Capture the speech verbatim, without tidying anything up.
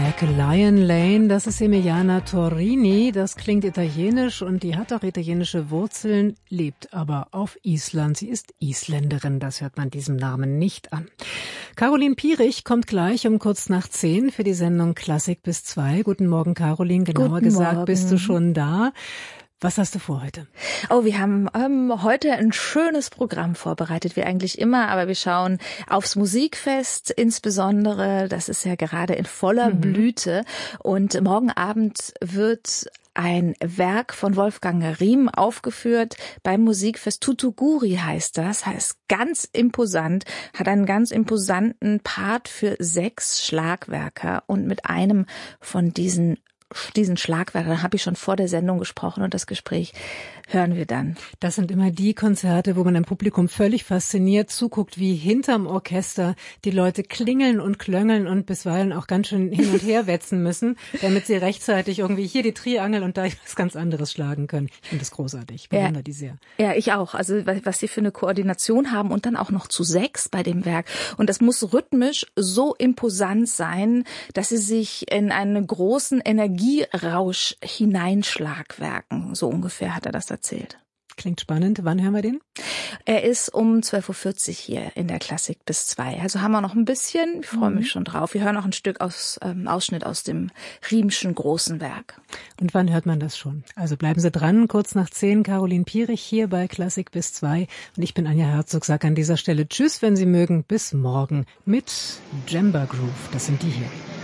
Like a Lion Lane, das ist Emiliana Torrini, das klingt italienisch und die hat auch italienische Wurzeln, lebt aber auf Island. Sie ist Isländerin, das hört man diesem Namen nicht an. Caroline Pierich kommt gleich um kurz nach zehn für die Sendung Klassik bis zwei. Guten Morgen, Caroline, genauer Guten gesagt, Morgen. bist du schon da? Was hast du vor heute? Oh, wir haben ähm, heute ein schönes Programm vorbereitet, wie eigentlich immer, aber wir schauen aufs Musikfest insbesondere. Das ist ja gerade in voller mhm. Blüte und morgen Abend wird ein Werk von Wolfgang Riem aufgeführt beim Musikfest. Tutuguri heißt das, heißt ganz imposant, hat einen ganz imposanten Part für sechs Schlagwerker und mit einem von diesen diesen Schlagwerker, da habe ich schon vor der Sendung gesprochen und das Gespräch hören wir dann. Das sind immer die Konzerte, wo man im Publikum völlig fasziniert zuguckt, wie hinterm Orchester die Leute klingeln und klöngeln und bisweilen auch ganz schön hin und her wetzen müssen, damit sie rechtzeitig irgendwie hier die Triangel und da was ganz anderes schlagen können. Ich finde das großartig, ich bewundere ja, die sehr. Ja, ich auch. Also was sie für eine Koordination haben und dann auch noch zu sechs bei dem Werk. Und das muss rhythmisch so imposant sein, dass sie sich in einen großen Energierausch hineinschlagwerken. So ungefähr hat er das erzählt. Klingt spannend. Wann hören wir den? Er ist um zwölf Uhr vierzig hier in der Klassik bis zwei. Also haben wir noch ein bisschen. Ich freue mich mhm. schon drauf. Wir hören auch ein Stück aus ähm, Ausschnitt aus dem Riemschen großen Werk. Und wann hört man das schon? Also bleiben Sie dran. Kurz nach zehn, Caroline Pierich hier bei Klassik bis zwei. Und ich bin Anja Herzog, sage an dieser Stelle Tschüss, wenn Sie mögen. Bis morgen mit Djemba Groove. Das sind die hier.